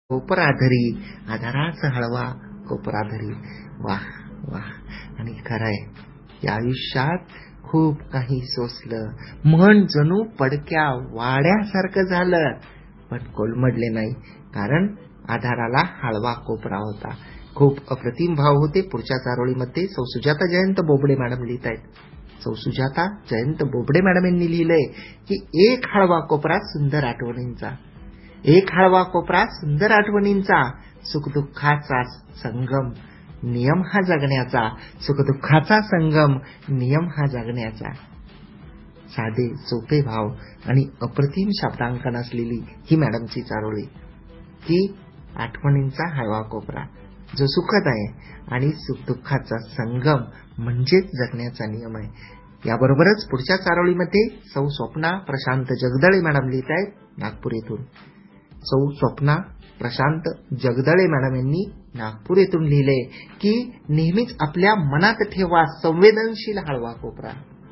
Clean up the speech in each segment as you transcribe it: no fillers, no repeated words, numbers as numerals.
कोपराधरी, आधाराचा हळवा कोपराधरी. वाह वाह. आणि खरंय, या आयुष्यात खूप काही सोसलं, मन जणू पडक्या वाड्यासारखं झालं, पण कोलमडले नाही, कारण आधाराला हळवा कोपरा होता. खूप अप्रतिम भाव होते. पुढच्या चारोळीमध्ये सौ सुजाता जयंत बोबडे मॅडम लिहित आहेत. सौ सुजाता जयंत बोबडे मॅडम यांनी लिहिलंय की एक हळवा कोपरा सुंदर आठवणींचा, एक हळवा कोपरा सुंदर आठवणींचा, सुखदुःखाचा संगम, नियम हा जगण्याचा, सुखदुःखाचा संगम, नियम हा जगण्याचा. साधे सोपे भाव आणि अप्रतिम शब्दांकन असलेली ही मॅडमची चारोळी, की आठवणींचा हळवा कोपरा जो सुखद आहे आणि सुखदुःखाचा संगम म्हणजेच जगण्याचा नियम आहे. याबरोबरच पुढच्या चारोळीमध्ये सौ स्वप्ना प्रशांत जगदळे मॅडम लिहित आहेत नागपूर येथून. सौ स्वप्ना प्रशांत जगदळे मॅडम यांनी नागपूर येथून लिहिले की नेहमीच आपल्या मनात ठेवा संवेदनशील हळवा कोपरा,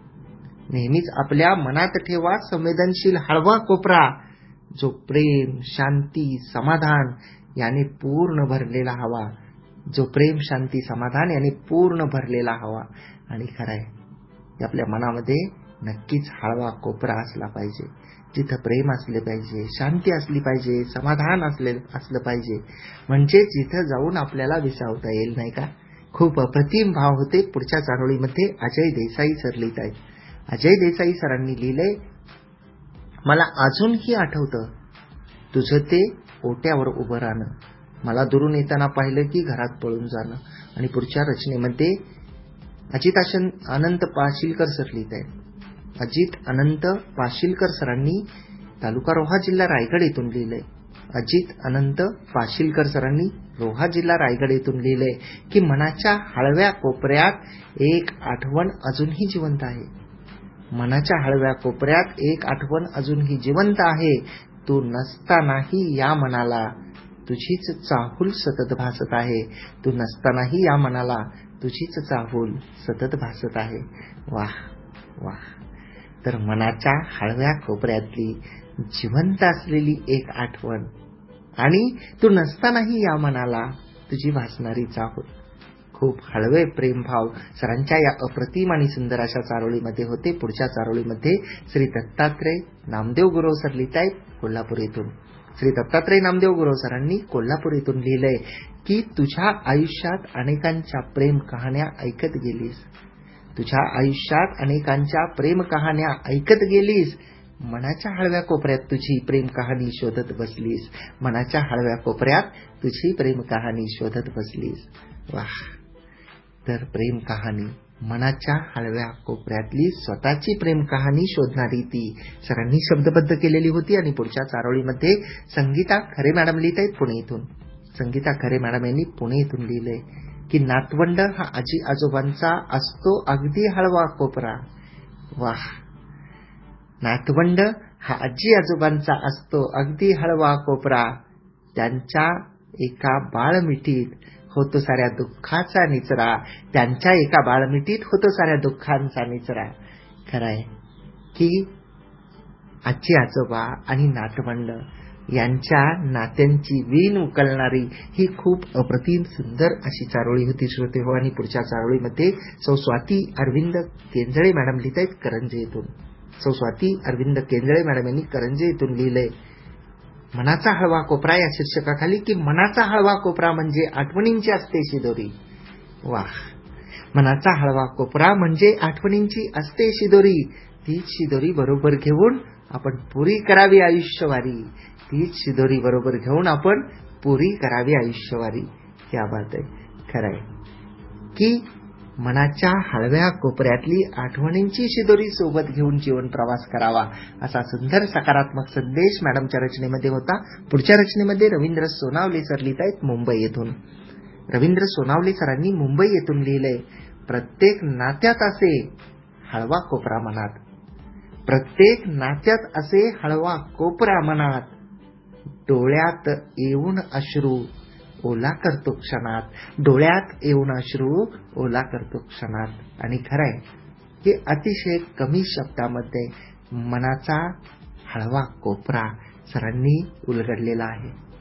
नेहमीच आपल्या मनात ठेवा संवेदनशील हळवा कोपरा, जो प्रेम, शांती, समाधान याने पूर्ण भरलेला हवा, जो प्रेम, शांती, समाधान याने पूर्ण भरलेला हवा. आणि खरंय, आपल्या मनामध्ये नक्कीच हळवा कोपरा असला पाहिजे, जिथं प्रेम असले पाहिजे, शांती असली पाहिजे, समाधान असलं पाहिजे, म्हणजे जिथं जाऊन आपल्याला विसावता येईल, नाही का. खूप अप्रतिम भाव होते. पुढच्या चारोळीमध्ये अजय देसाई सर लिहित आहेत. अजय देसाई सरांनी लिहिलंय, मला अजूनही आठवतं तुझं ते ओट्यावर उभं राहणं, मला दुरून येताना पाहिलं की घरात पळून जाणं. आणि पुढच्या रचनेमध्ये अजित अनंत पाशीलकर सर लिहित आहेत. अजित अनंत पाशीलकर सरांनी तालुका रोहा जिल्हा रायगड येथून लिहिलंय. अजित अनंत पाशीलकर सरांनी रोहा जिल्हा रायगड येथून लिहिलंय की मनाच्या हळव्या कोपऱ्यात एक आठवण अजूनही जिवंत आहे, मनाच्या हळव्या कोपऱ्यात एक आठवण अजूनही जिवंत आहे, तू नसतानाही या मनाला तुझीच चाहूल सतत भासत आहे, तू नसतानाही या मनाला तुझीच चाहूल सतत भासत आहे. वाह वाह. तर मनाच्या हळव्या कोपऱ्यातली जिवंत असलेली एक आठवण आणि तू नसतानाही या मनाला तुझी भासणारी चाहूल. खूप हळवे प्रेमभाव सरांच्या या अप्रतिम आणि सुंदर अशा चारोळीमध्ये होते. पुढच्या चारोळीमध्ये श्री दत्तात्रय नामदेव गुरव सर लिहित आहेत कोल्हापूर येथून. श्री दत्तात्रय नामदेव गुरव सरांनी कोल्हापूर येथून लिहिलंय की तुझ्या आयुष्यात अनेकांच्या प्रेम कहाण्या ऐकत गेलीस, तुझ्या आयुष्यात अनेकांच्या प्रेम कहाण्या ऐकत गेलीस, मनाच्या हळव्या कोपऱ्यात तुझी प्रेम कहाणी शोधत बसलीस, मनाच्या हळव्या कोपऱ्यात तुझी प्रेम कहाणी शोधत बसलीस. वाह. तर प्रेम कहाणी, मनाच्या हळव्या कोपऱ्यातली स्वतःची प्रेम कहाणी शोधणारी ती सरांनी शब्दबद्ध केलेली होती. आणि पुढच्या चारोळीमध्ये संगीता खरे मॅडम लिहित आहेत पुणे इथून. संगीता खरे मॅडम यांनी पुणे इथून लिहिलंय की नातवंड हा आजी आजोबांचा असतो अगदी हळवा कोपरा. वाह. नातवंड हा आजी आजोबांचा असतो अगदी हळवा कोपरा, त्यांच्या एका बाळमिठीत होतो साऱ्या दुःखाचा निचरा, त्यांच्या एका बाळमिठीत होतो साऱ्या दुःखांचा निचरा. खरंय की आजी आजोबा आणि नातवंड यांच्या नात्यांची वीण उकलणारी ही खूप अप्रतिम सुंदर अशी चारोळी होती श्रोतेहो. आणि पुढच्या चारोळीमध्ये सौ स्वाती अरविंद केंजळे मॅडम लिहित आहेत करंजे येथून. सौ स्वाती अरविंद केंजळे मॅडम यांनी करंजे येथून लिहिलंय मनाचा हळवा कोपरा या शीर्षकाखाली की मनाचा हळवा कोपरा म्हणजे आठवणींची असते शिदोरी. वाह. मनाचा हळवा कोपरा म्हणजे आठवणींची असते शिदोरी, तीच शिदोरी बरोबर घेऊन आपण पुरी करावी आयुष्यवारी, तीच शिदोरी बरोबर घेऊन आपण पुरी करावी आयुष्यवारी. क्या बात आहे. खरंय की मनाच्या हळव्या कोपऱ्यातली आठवणींची शिदोरी सोबत घेऊन जीवन प्रवास करावा, असा सुंदर सकारात्मक संदेश मॅडमच्या रचनेमध्ये होता. पुढच्या रचनेमध्ये रवींद्र सोनावले सर लिहित आहेत मुंबई येथून. रवींद्र सोनावले सरांनी मुंबई येथून लिहिलंय, प्रत्येक नात्यात असे हळवा कोपरा मनात, प्रत्येक नात्यात असे हळवा कोपरा मनात, डोळ्यात येऊन अश्रू ओला करतो क्षणात, डोळ्यात येऊन अश्रू ओला करतो क्षणात. आणि खरंय की अतिशय कमी शब्दामध्ये मनाचा हळवा कोपरा सरांनी उलगडलेला आहे.